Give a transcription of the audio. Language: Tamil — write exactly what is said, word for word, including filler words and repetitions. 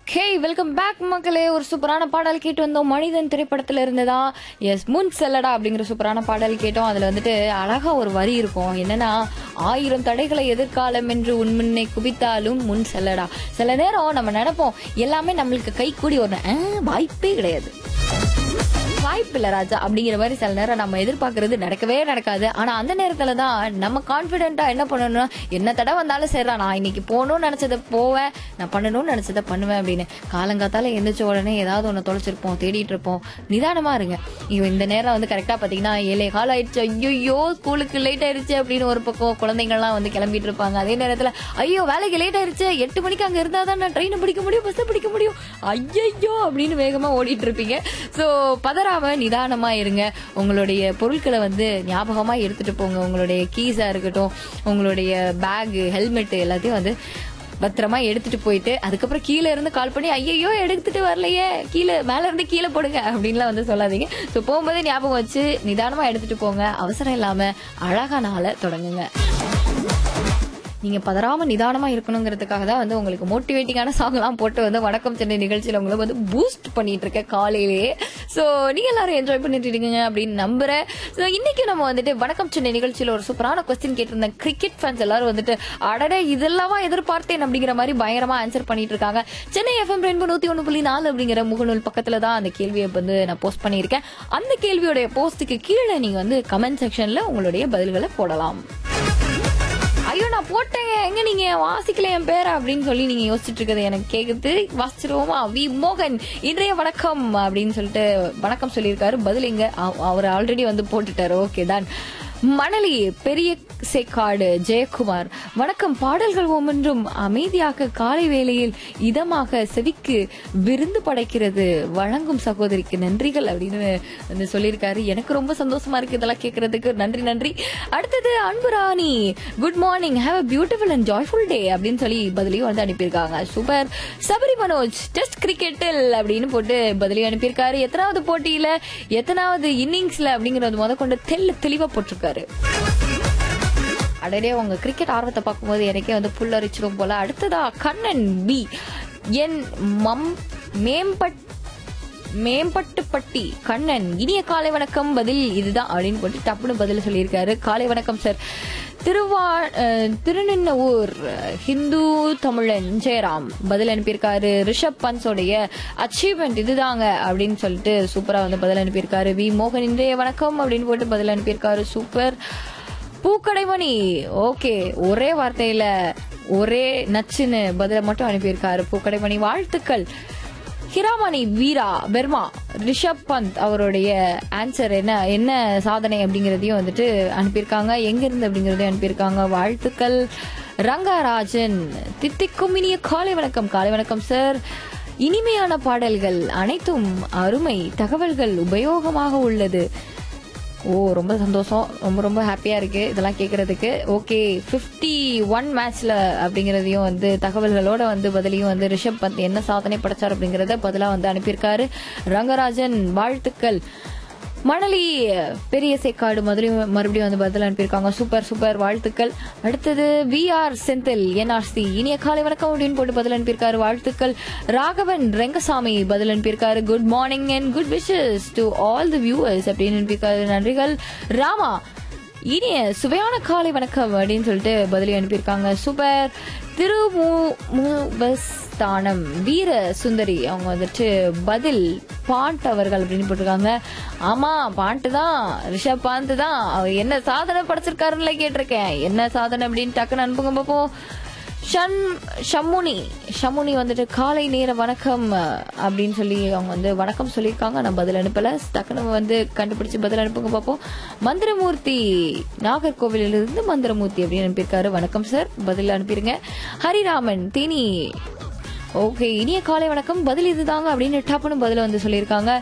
ஹே வெல்கம் பேக் மக்களே. ஒரு சூப்பரான பாடல் கேட்டு வந்தோம். மனிதன் திரைப்படத்துல இருந்துதான் எஸ் முன் செல்லடா அப்படிங்கிற சூப்பரான பாடல் கேட்டோம். அதுல வந்துட்டு அழகா ஒரு வரி இருக்கும். என்னன்னா, ஆயிரம் தடைகளை எதிர்காலம் என்று உன்முன்னை குவித்தாலும் முன் செல்லடா. சில நேரம் நம்ம நினைப்போம் எல்லாமே நம்மளுக்கு கை கூடி ஒரு வாய்ப்பே கிடையாது, வாய்ப்பு இல்ல ராஜா அப்படிங்கிற மாதிரி சில நேரம் நம்ம எதிர்பார்க்கறது நடக்கவே நடக்காது. ஆனா அந்த நேரத்துல தான் நம்ம கான்பிடென்டா என்ன பண்ணணும்னா, என்ன தடவை வந்தாலும் சரிடா, நான் இன்னைக்கு போகணும்னு நினைச்சதை போவேன், நான் பண்ணணும்னு நினைச்சதை பண்ணுவேன் அப்படின்னு காலங்காத்தால எந்திரிச்ச உடனே ஏதாவது ஒண்ணு தொலைச்சிருப்போம், தேடிட்டு இருப்போம். நிதானமா இருங்க. இந்த நேரம் வந்து கரெக்டா பாத்தீங்கன்னா ஏழே கால் ஆயிடுச்சு, ஐயோ ஸ்கூலுக்கு லேட் ஆயிடுச்சு அப்படின்னு ஒரு பக்கம் குழந்தைங்கள்லாம் வந்து கிளம்பிட்டு இருப்பாங்க. அதே நேரத்துல ஐயோ வேலைக்கு லேட் ஆயிடுச்சு, எட்டு மணிக்கு அங்க இருந்தாதான் நான் ட்ரெயினை பிடிக்க முடியும், பஸ் பிடிக்க முடியும், ஐயோ அப்படின்னு வேகமா ஓடிட்டு இருப்பீங்க. சோ பதற நிதானமா இருங்க. உங்களுடைய பொருட்களை வந்து ஞாபகமா எடுத்துட்டு போங்க. உங்களுடைய கீஸா இருக்கட்டும், உங்களுடைய பேக், ஹெல்மெட் எல்லாத்தையும் வந்து பத்திரமா எடுத்துட்டு போயிட்டு அதுக்கப்புறம் கீழே இருந்து கால் பண்ணி ஐயோ எடுத்துட்டு வரலையே, கீழே மேல இருந்து கீழே போடுங்க அப்படின்லாம் வந்து சொல்லாதீங்க. ஸோ போகும்போதே ஞாபகம் வச்சு நிதானமா எடுத்துட்டு போங்க. அவசரம் இல்லாம அழகா நாளை தொடங்குங்க. நீங்க பதறாம நிதானமா இருக்கணுங்கிறதுக்காக தான் வந்து உங்களுக்கு மோட்டிவேட்டிங்கான சாங் எல்லாம் போட்டு வந்து வணக்கம் சென்னை நிகழ்ச்சியில உங்களை வந்து பூஸ்ட் பண்ணிட்டு இருக்கேன் காலையிலேயே. சோ நீங்க எல்லாரும் என்ஜாய் பண்ணிட்டு இருக்கீங்க அப்படின்னு நம்புறேன். சோ இன்னைக்கு நம்ம வந்துட்டு வணக்கம் சென்னை நிகழ்ச்சியில ஒரு சூப்பரான கொஸ்டின் கேட்டிருந்தேன். கிரிக்கெட் ஃபேன்ஸ் எல்லாரும் வந்துட்டு அடடே இதெல்லாமா எதிர்பார்த்தேன் அப்படிங்கிற மாதிரி பயங்கரமா ஆன்சர் பண்ணிட்டு இருக்காங்க. சென்னை எஃப்எம் ரெண்டு நூத்தி ஒண்ணு புள்ளி நாலு அப்படிங்கிற முகநூல் பக்கத்துல தான் அந்த கேள்வியை வந்து நான் போஸ்ட் பண்ணியிருக்கேன். அந்த கேள்வியோட போஸ்டுக்கு கீழே நீங்க வந்து கமெண்ட் செக்ஷன்ல உங்களுடைய பதில்களை போடலாம். ஐயோ நான் போட்டேங்க, எங்க நீங்க வாசிக்கல என் பேரா அப்படின்னு சொல்லி நீங்க யோசிச்சுட்டு இருக்கிறது எனக்கு கேக்குது. வாசிச்சிருவோமா? வி மோகன் இன்றைய வணக்கம் அப்படின்னு சொல்லிட்டு வணக்கம் சொல்லியிருக்காரு. பதில் எங்க அவர் ஆல்ரெடி வந்து போட்டுட்டாரு. ஓகே தான். மணலி பெரிய சேக்காடு ஜெயக்குமார் வணக்கம். பாடல்கள் ஒவ்வொன்றும் அமைதியாக காலை வேளையில் இதமாக செவிக்கு விருந்து படைக்கிறது, வழங்கும் சகோதரிக்கு நன்றிகள் அப்படின்னு வந்து சொல்லியிருக்காரு. எனக்கு ரொம்ப சந்தோஷமா இருக்கு இதெல்லாம் கேட்கறதுக்கு. நன்றி நன்றி. அடுத்தது Anburani good morning, have a beautiful and joyful டே அப்படின்னு சொல்லி பதிலையும் வந்து அனுப்பியிருக்காங்க. சூப்பர். சபரி மனோஜ் டெஸ்ட் கிரிக்கெட்டில் அப்படின்னு போட்டு பதிலையும் அனுப்பியிருக்காரு. எத்தனாவது போட்டியில எத்தனாவது இன்னிங்ஸ்ல அப்படிங்கறது முத கொண்டு தெல்ல தெளிவா போட்டிருக்காரு. அடடே உங்க கிரிக்கெட் ஆர்வத்தை பார்க்கும்போது எனக்கே வந்து புல்லரிச்சிரும் போல. அடுத்ததா கண்ணன் பி என் மம் மேம்பட் மேம்பட்டுப்பட்டி கண்ணன் இனிய காலை வணக்கம், பதில் இதுதான் அப்படின்னு போட்டு டப்புன்னு பதில் சொல்லியிருக்காரு. காலை வணக்கம் சார். திருவா திருநின்னவூர் ஹிந்து தமிழன் ஜெயராம் பதில் அனுப்பியிருக்காரு. ரிஷப் பன்ஸோடைய அச்சீவ்மெண்ட் இதுதாங்க அப்படின்னு சொல்லிட்டு சூப்பரா வந்து பதில் அனுப்பியிருக்காரு. வி மோகன் இன்றைய வணக்கம் அப்படின்னு போட்டு பதில் அனுப்பியிருக்காரு. சூப்பர். பூக்கடைமணி ஓகே, ஒரே வார்த்தையில ஒரே நச்சுன்னு பதில மட்டும் அனுப்பியிருக்காரு. பூக்கடைமணி வாழ்த்துக்கள். ஹிராமணி வீரா பெர்மா ரிஷப் பந்த் அவருடைய ஆன்சர் என்ன என்ன சாதனை அப்படிங்கறதையும் வந்துட்டு அனுப்பியிருக்காங்க. எங்க இருந்து அப்படிங்கறதையும் அனுப்பியிருக்காங்க. வாழ்த்துக்கள். ரங்கராஜன் தித்திக்கும் இனிய காலை வணக்கம். காலை வணக்கம் சார். இனிமையான பாடல்கள் அனைத்தும் அருமை, தகவல்கள் உபயோகமாக உள்ளது. ஓ ரொம்ப சந்தோஷம், ரொம்ப ரொம்ப ஹாப்பியா இருக்கு இதெல்லாம் கேட்கறதுக்கு. ஓகே, பிப்டி ஒன் மேட்ச்ல அப்படிங்கறதையும் வந்து தகவல்களோட வந்து பதிலையும் வந்து ரிஷப் பந்த் என்ன சாதனை படைச்சார் அப்படிங்கறத பதிலா வந்து அனுப்பியிருக்காரு. ரங்கராஜன் வாழ்த்துக்கள். மணலி பெரிய சேக்காடு மறுபடியும் மறுபடியும் வந்து பதில் அனுப்பியிருக்காங்க. சூப்பர் சூப்பர் வாழ்த்துக்கள். அடுத்தது வி ஆர் செந்தில் என்ஆர்சி இனிய காலை வணக்கம் அப்படின்னு போட்டு பதில் அனுப்பியிருக்காரு. வாழ்த்துக்கள். ராகவன் ரெங்கசாமி பதில் அனுப்பியிருக்காரு. Good morning and good wishes to all the viewers அப்படின்னு அனுப்பியிருக்காரு. நன்றிகள். ராமா இனிய சுவையான காலை வணக்கம் அப்படின்னு சொல்லிட்டு பதிலை அனுப்பியிருக்காங்க. சூப்பர். திருமுஸ்தானம் வீர சுந்தரி அவங்க வந்துட்டு பதில் பாண்ட் அவர்கள் அப்படின்னு போட்டிருக்காங்க. ஆமா பாண்ட் தான், ரிஷப் பாண்ட் தான். அவர் என்ன சாதனை படைச்சிருக்காருன்னு கேட்டிருக்கேன். என்ன சாதனை அப்படின்னு டக்குன்னு அனுப்புங்க பாப்போம். ஷம்முனி ஷம்முனி வந்துட்டு காலை நேர வணக்கம் அப்படின்னு சொல்லி அவங்க வந்து வணக்கம் சொல்லியிருக்காங்க. நான் பதில் அனுப்பல. டக்குனு வந்து கண்டுபிடிச்சு பதில் அனுப்புங்க பார்ப்போம். மந்திரமூர்த்தி நாகர்கோவிலிருந்து மந்திரமூர்த்தி அப்படின்னு அனுப்பியிருக்காரு. வணக்கம் சார், பதில் அனுப்பிடுங்க. ஹரிராமன் தேனி ஓகே இனிய காலை வணக்கம், பதில் இதுதாங்க அப்படின்னு டப்புன்னு பதில் வந்து சொல்லியிருக்காங்க.